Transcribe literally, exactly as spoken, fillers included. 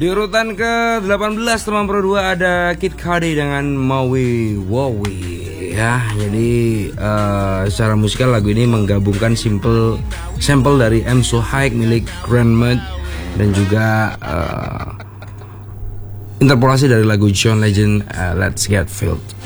Di urutan ke delapan belas teman Pro dua ada Kid Cudi dengan Maui Wowie ya. Jadi uh, secara musikal lagu ini menggabungkan simple sampel dari I'm So High milik Grandma dan juga uh, interpolasi dari lagu John Legend uh, Let's Get Filled.